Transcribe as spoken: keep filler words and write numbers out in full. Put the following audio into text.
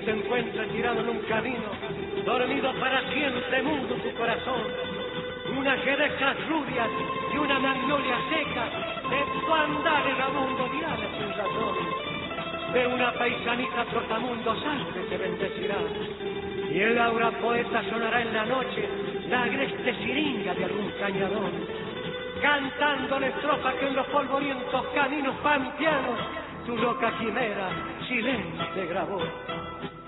te encuentres tirado en un camino, dormido para siempre mudo tu corazón. Una jerezas rubias y una magnolia seca, de tu andar erramundo diales sin razón. De una paisanita trotamundo salve te bendecirá, y el aura poeta sonará en la noche la agreste siringa de algún cañador, cantando la estrofa que en los polvorientos caminos pampeanos tu loca quimera silente grabó.